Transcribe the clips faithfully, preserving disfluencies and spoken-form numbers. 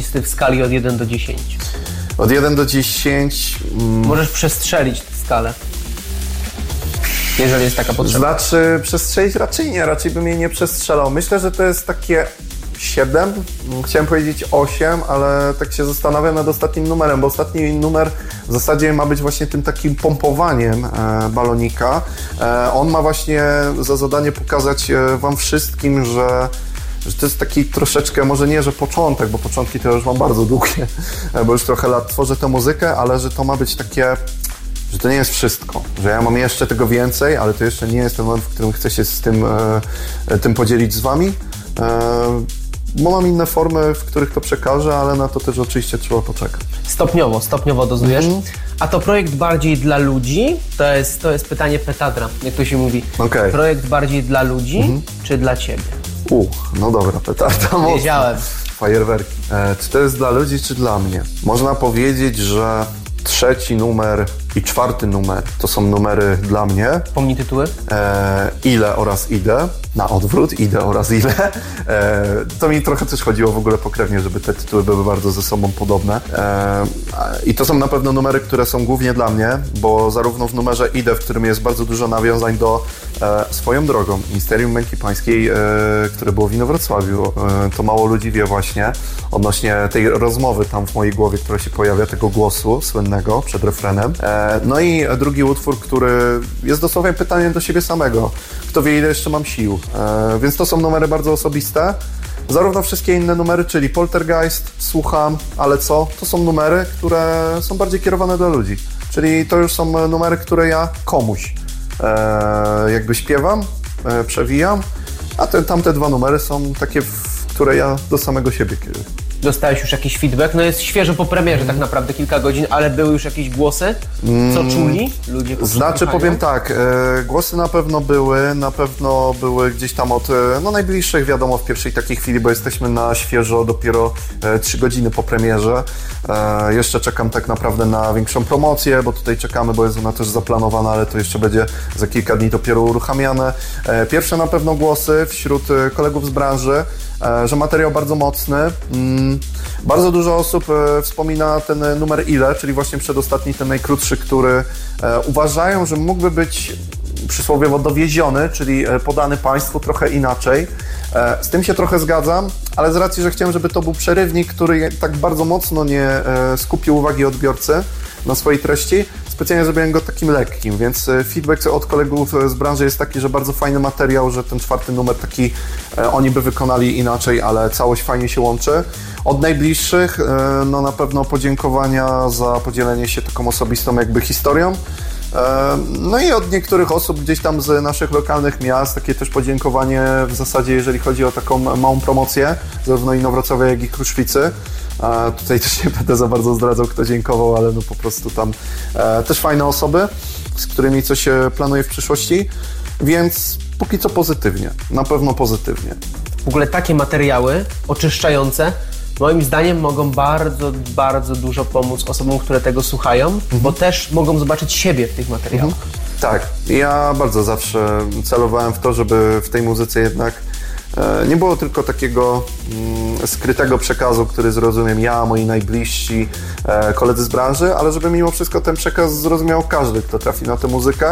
listy w skali od jeden do dziesięciu? Od jeden do dziesięciu... Mm. Możesz przestrzelić tę skalę, jeżeli jest taka potrzeba. Znaczy, przestrzelić raczej nie, raczej bym jej nie przestrzelał. Myślę, że to jest takie siedem, chciałem powiedzieć osiem, ale tak się zastanawiam nad ostatnim numerem, bo ostatni numer w zasadzie ma być właśnie tym takim pompowaniem e, balonika. E, on ma właśnie za zadanie pokazać e, wam wszystkim, że że to jest taki troszeczkę, może nie, że początek, bo początki to już mam bardzo długie, bo już trochę lat tworzę tę muzykę, ale że to ma być takie, że to nie jest wszystko, że ja mam jeszcze tego więcej, ale to jeszcze nie jest ten moment, w którym chcę się z tym, e, tym podzielić z wami, e, bo mam inne formy, w których to przekażę, ale na to też oczywiście trzeba poczekać. Stopniowo, stopniowo dozujesz. Mhm. A to projekt bardziej dla ludzi? To jest, to jest pytanie petadra, jak to się mówi. Okay. Projekt bardziej dla ludzi, mhm. czy dla ciebie? U, no dobra, petarda mocno. Wiedziałem. Fajerwerki. E, czy to jest dla ludzi, czy dla mnie? Można powiedzieć, że trzeci numer i czwarty numer to są numery dla mnie. Pomnij tytuły. E, ile oraz idę. Na odwrót, idę oraz ile. E, to mi trochę też chodziło w ogóle pokrewnie, żeby te tytuły były bardzo ze sobą podobne. E, I to są na pewno numery, które są głównie dla mnie, bo zarówno w numerze idę, w którym jest bardzo dużo nawiązań do e, Swoją drogą, Misterium Męki Pańskiej, e, które było w Inowrocławiu. E, to mało ludzi wie właśnie odnośnie tej rozmowy tam w mojej głowie, która się pojawia, tego głosu słynnego przed refrenem. E, no i drugi utwór, który jest dosłownie pytaniem do siebie samego. Kto wie, ile jeszcze mam sił. E, więc to są numery bardzo osobiste. Zarówno wszystkie inne numery, czyli Poltergeist, Słucham, Ale co? To są numery, które są bardziej kierowane dla ludzi. Czyli to już są numery, które ja komuś e, jakby śpiewam, e, przewijam, a te, tamte dwa numery są takie, w, które ja do samego siebie kieruję. Dostałeś już jakiś feedback? No jest świeżo po premierze, tak naprawdę kilka godzin, ale były już jakieś głosy? Co czuli ludzie? Znaczy powiem tak, e, głosy na pewno były, na pewno były gdzieś tam od e, no najbliższych, wiadomo, w pierwszej takiej chwili, bo jesteśmy na świeżo dopiero e, trzy godziny po premierze. E, jeszcze czekam tak naprawdę na większą promocję, bo tutaj czekamy, bo jest ona też zaplanowana, ale to jeszcze będzie za kilka dni dopiero uruchamiane. E, pierwsze na pewno głosy wśród kolegów z branży, e, że materiał bardzo mocny. Mm, Bardzo dużo osób e, wspomina ten numer ile, czyli właśnie przedostatni, ten najkrótszy, który e, uważają, że mógłby być przysłowiowo dowieziony, czyli e, podany Państwu trochę inaczej. E, z tym się trochę zgadzam, ale z racji, że chciałem, żeby to był przerywnik, który tak bardzo mocno nie e, skupił uwagi odbiorcy na swojej treści, specjalnie zrobiłem go takim lekkim, więc feedback od kolegów z branży jest taki, że bardzo fajny materiał, że ten czwarty numer taki e, oni by wykonali inaczej, ale całość fajnie się łączy. Od najbliższych, e, no na pewno podziękowania za podzielenie się taką osobistą jakby historią. E, no i od niektórych osób gdzieś tam z naszych lokalnych miast, takie też podziękowanie w zasadzie, jeżeli chodzi o taką małą promocję, zarówno Inowrocławia, jak i Kruszwicy. E, tutaj też nie będę za bardzo zdradzał, kto dziękował, ale no po prostu tam e, też fajne osoby, z którymi coś e, planuję w przyszłości, więc póki co pozytywnie, na pewno pozytywnie. W ogóle takie materiały oczyszczające moim zdaniem mogą bardzo, bardzo dużo pomóc osobom, które tego słuchają, mhm. bo też mogą zobaczyć siebie w tych materiałach. Mhm. Tak, ja bardzo zawsze celowałem w to, żeby w tej muzyce jednak nie było tylko takiego mm, skrytego przekazu, który zrozumiem ja, moi najbliżsi, e, koledzy z branży, ale żeby mimo wszystko ten przekaz zrozumiał każdy, kto trafi na tę muzykę.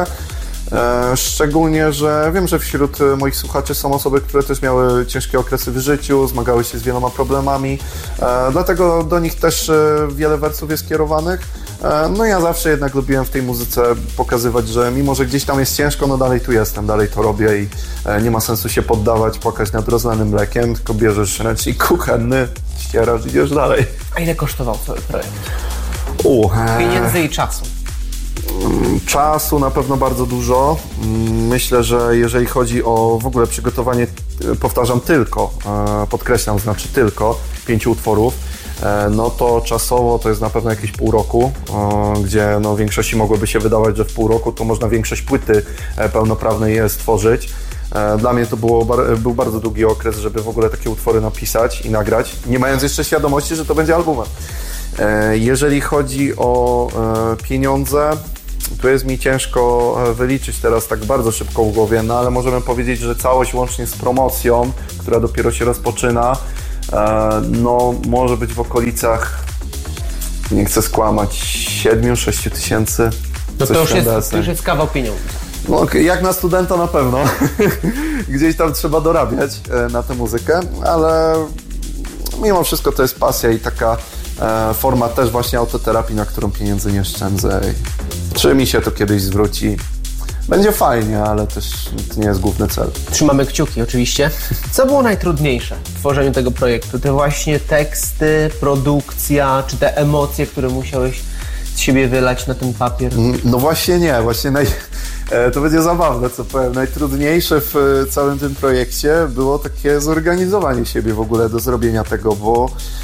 E, szczególnie, że wiem, że wśród moich słuchaczy są osoby, które też miały ciężkie okresy w życiu, zmagały się z wieloma problemami, e, dlatego do nich też e, wiele wersów jest kierowanych. E, no ja zawsze jednak lubiłem w tej muzyce pokazywać, że mimo, że gdzieś tam jest ciężko, no dalej tu jestem, dalej to robię i e, nie ma sensu się poddawać, płakać nad rozlanym mlekiem, tylko bierzesz ręcznik kuchenny, ścierasz i idziesz dalej. A ile kosztował cały projekt? U, e... Pieniędzy i czasu. Czasu na pewno bardzo dużo. Myślę, że jeżeli chodzi o w ogóle przygotowanie, powtarzam tylko, podkreślam, znaczy tylko pięciu utworów, no to czasowo to jest na pewno jakieś pół roku, gdzie no większości mogłoby się wydawać, że w pół roku to można większość płyty pełnoprawnej je stworzyć. Dla mnie to było, był bardzo długi okres, żeby w ogóle takie utwory napisać i nagrać, nie mając jeszcze świadomości, że to będzie albumem. Jeżeli chodzi o pieniądze, tu jest mi ciężko wyliczyć teraz tak bardzo szybko w głowie, no ale możemy powiedzieć, że całość łącznie z promocją, która dopiero się rozpoczyna, no może być w okolicach, nie chcę skłamać, siedmiu sześciu tysięcy. No to już, jest, to już jest kawał pieniędzy. No, jak na studenta na pewno. Gdzieś tam trzeba dorabiać na tę muzykę, ale mimo wszystko to jest pasja i taka e, forma też właśnie autoterapii, na którą pieniędzy nie szczędzę. I czy mi się to kiedyś zwróci? Będzie fajnie, ale też to nie jest główny cel. Trzymamy kciuki oczywiście. Co było najtrudniejsze w tworzeniu tego projektu? Te właśnie teksty, produkcja, czy te emocje, które musiałeś z siebie wylać na ten papier? No właśnie nie, właśnie naj... to będzie zabawne, co powiem. Najtrudniejsze w całym tym projekcie było takie zorganizowanie siebie w ogóle do zrobienia tego, bo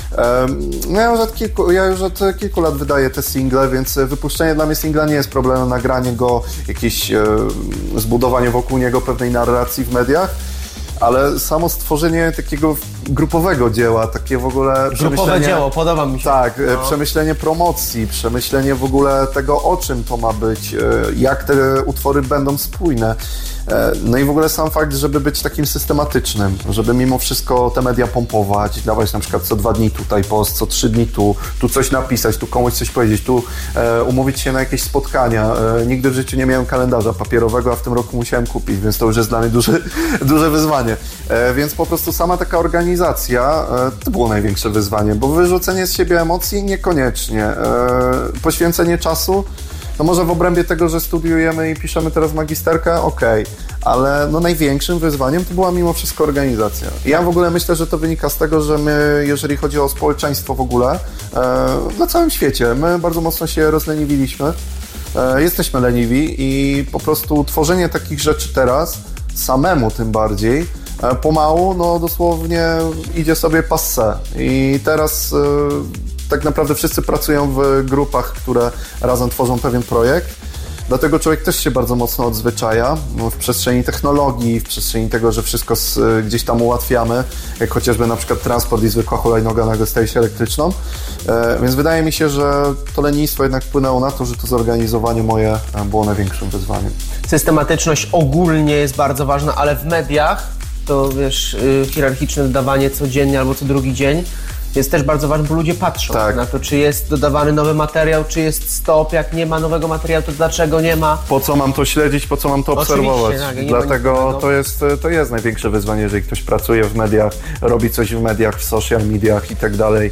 um, no ja, już od kilku, ja już od kilku lat wydaję te single, więc wypuszczenie dla mnie singla nie jest problemem, nagranie go, jakieś e, zbudowanie wokół niego pewnej narracji w mediach, ale samo stworzenie takiego grupowego dzieła, takie w ogóle grupowe dzieło, podoba mi się. Tak, no. Przemyślenie promocji, przemyślenie w ogóle tego, o czym to ma być, jak te utwory będą spójne. No i w ogóle sam fakt, żeby być takim systematycznym, żeby mimo wszystko te media pompować, dawać na przykład co dwa dni tutaj post, co trzy dni tu, tu coś napisać, tu komuś coś powiedzieć, tu e, umówić się na jakieś spotkania. E, nigdy w życiu nie miałem kalendarza papierowego, a w tym roku musiałem kupić, więc to już jest dla mnie duże, duże wyzwanie. E, więc po prostu sama taka organizacja e, to było największe wyzwanie, bo wyrzucenie z siebie emocji niekoniecznie. E, poświęcenie czasu, no może w obrębie tego, że studiujemy i piszemy teraz magisterkę, okej, okay. Ale no największym wyzwaniem to była mimo wszystko organizacja. Ja w ogóle myślę, że to wynika z tego, że my, jeżeli chodzi o społeczeństwo w ogóle, e, na całym świecie, my bardzo mocno się rozleniwiliśmy, e, jesteśmy leniwi i po prostu tworzenie takich rzeczy teraz, samemu tym bardziej, e, pomału, no dosłownie idzie sobie passé. I teraz e, tak naprawdę wszyscy pracują w grupach, które razem tworzą pewien projekt. Dlatego człowiek też się bardzo mocno odzwyczaja w przestrzeni technologii, w przestrzeni tego, że wszystko z, gdzieś tam ułatwiamy, jak chociażby na przykład transport i zwykła hulajnoga nagle staje się elektryczną. E, więc wydaje mi się, że to lenistwo jednak wpłynęło na to, że to zorganizowanie moje było największym wyzwaniem. Systematyczność ogólnie jest bardzo ważna, ale w mediach to wiesz, hierarchiczne dodawanie codziennie albo co drugi dzień jest też bardzo ważne, bo ludzie patrzą tak. na to, czy jest dodawany nowy materiał, czy jest stop, jak nie ma nowego materiału, to dlaczego nie ma. Po co mam to śledzić, po co mam to obserwować? Tak, Dlatego to jest, to jest największe wyzwanie, jeżeli ktoś pracuje w mediach, robi coś w mediach, w social mediach i tak dalej.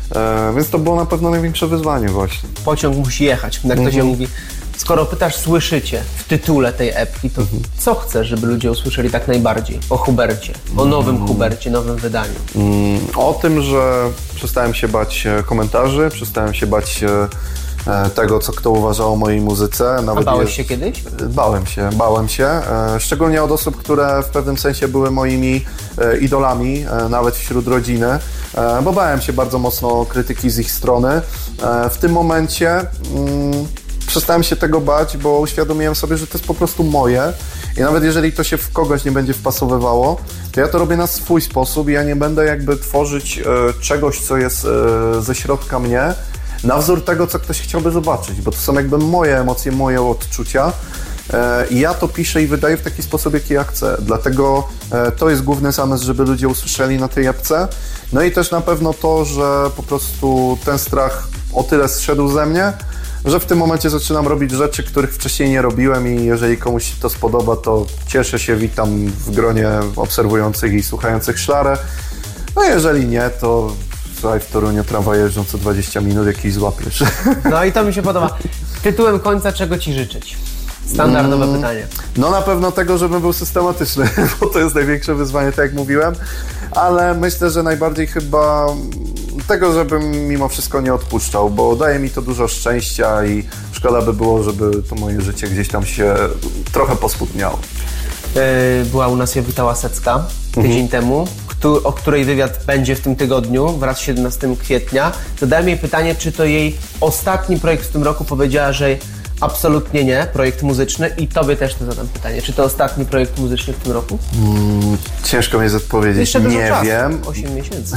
E, więc to było na pewno największe wyzwanie właśnie. Pociąg musi jechać, jak to się mówi. Skoro pytasz, słyszycie w tytule tej epki, to mhm. co chcesz, żeby ludzie usłyszeli tak najbardziej o Hubercie, o nowym mm. Hubercie, nowym wydaniu? Mm, o tym, że przestałem się bać komentarzy, przestałem się bać tego, co kto uważał o mojej muzyce. Nawet A bałeś je... się kiedyś? Bałem się, bałem się. Szczególnie od osób, które w pewnym sensie były moimi idolami, nawet wśród rodziny, bo bałem się bardzo mocno krytyki z ich strony. W tym momencie mm, przestałem się tego bać, bo uświadomiłem sobie, że to jest po prostu moje i nawet jeżeli to się w kogoś nie będzie wpasowywało, to ja to robię na swój sposób i ja nie będę jakby tworzyć e, czegoś, co jest e, ze środka mnie, na wzór tego, co ktoś chciałby zobaczyć, bo to są jakby moje emocje, moje odczucia e, i ja to piszę i wydaję w taki sposób, jaki ja chcę. Dlatego e, to jest główny zamysł, żeby ludzie usłyszeli na tej epce. No i też na pewno to, że po prostu ten strach o tyle zszedł ze mnie, że w tym momencie zaczynam robić rzeczy, których wcześniej nie robiłem i jeżeli komuś się to spodoba, to cieszę się, witam w gronie obserwujących i słuchających szlarę. No jeżeli nie, to słuchaj, w Toruniu tramwaje jeżdżą co dwadzieścia minut, jakiś złapiesz. No i to mi się podoba. Tytułem końca, czego Ci życzyć? Standardowe mm, pytanie. No na pewno tego, żebym był systematyczny, bo to jest największe wyzwanie, tak jak mówiłem, ale myślę, że najbardziej chyba tego, żebym mimo wszystko nie odpuszczał, bo daje mi to dużo szczęścia i szkoda by było, żeby to moje życie gdzieś tam się trochę posputniało. Była u nas Jowita Łasecka tydzień mhm. temu, o której wywiad będzie w tym tygodniu, wraz z siedemnastego kwietnia. Zadałem jej pytanie, czy to jej ostatni projekt w tym roku. Powiedziała, że absolutnie nie, projekt muzyczny i Tobie też to zadam pytanie. Czy to ostatni projekt muzyczny w tym roku? Mm, ciężko mi jest odpowiedzieć. Jeszcze dużo nie czasu. wiem. osiem miesięcy.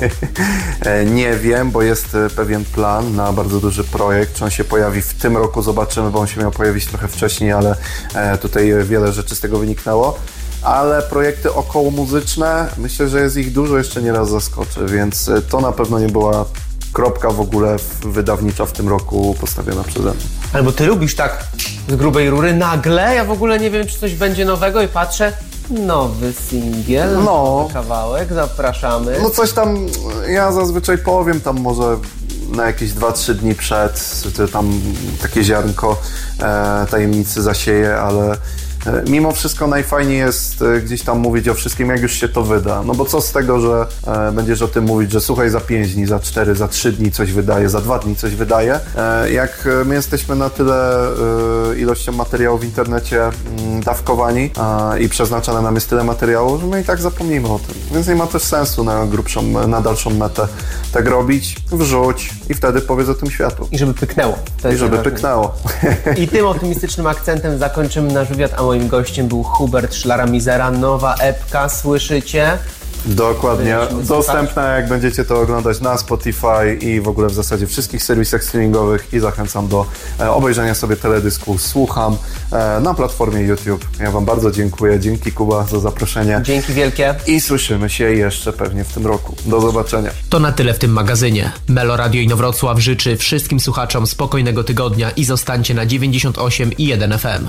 Nie wiem, bo jest pewien plan na bardzo duży projekt. Czy on się pojawi w tym roku, zobaczymy, bo on się miał pojawić trochę wcześniej, ale tutaj wiele rzeczy z tego wyniknęło. ale projekty okołomuzyczne, myślę, że jest ich dużo, jeszcze nieraz zaskoczy, więc to na pewno nie była kropka w ogóle wydawnicza w tym roku postawiona przeze mnie. Albo ty lubisz tak z grubej rury, nagle, ja w ogóle nie wiem, czy coś będzie nowego i patrzę, nowy singiel, no. kawałek, zapraszamy. No coś tam, ja zazwyczaj powiem tam może na jakieś dwa trzy dni przed, tam takie ziarnko e, tajemnicy zasieję, ale mimo wszystko najfajniej jest gdzieś tam mówić o wszystkim, jak już się to wyda. No bo co z tego, że e, będziesz o tym mówić, że słuchaj, za pięć dni, za cztery, za trzy dni coś wydaje, za dwa dni coś wydaje. E, jak my jesteśmy na tyle e, ilością materiału w internecie m, dawkowani e, i przeznaczane nam jest tyle materiału, że my i tak zapomnimy o tym. Więc nie ma też sensu na grubszą, na dalszą metę tak robić, wrzuć i wtedy powiedz o tym światu. I żeby pyknęło. To I żeby pyknęło. I tym optymistycznym akcentem zakończymy nasz wywiad, a moim gościem był Hubert Szlara-Mizera. Nowa epka, słyszycie? Dokładnie. Dostępna, jak będziecie to oglądać na Spotify i w ogóle w zasadzie wszystkich serwisach streamingowych i zachęcam do e, obejrzenia sobie teledysku Słucham e, na platformie YouTube. Ja Wam bardzo dziękuję. Dzięki, Kuba, za zaproszenie. Dzięki wielkie. I słyszymy się jeszcze pewnie w tym roku. Do zobaczenia. To na tyle w tym magazynie. Melo Radio Inowrocław życzy wszystkim słuchaczom spokojnego tygodnia i zostańcie na dziewięćdziesiąt osiem i jeden F M.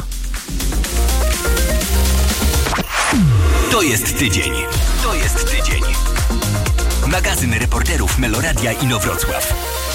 To jest tydzień. To jest tydzień. Magazyn reporterów Meloradia Inowrocław.